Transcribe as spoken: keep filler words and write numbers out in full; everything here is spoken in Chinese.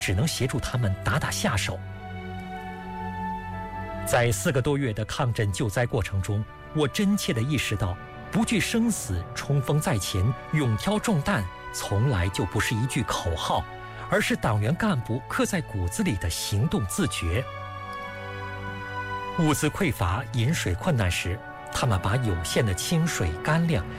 只能协助他们打打下手。在四个多月的抗震救灾过程中，我真切地意识到，不惧生死、冲锋在前、勇挑重担，从来就不是一句口号，而是党员干部刻在骨子里的行动自觉。物资匮乏、饮水困难时，他们把有限的清水、干粮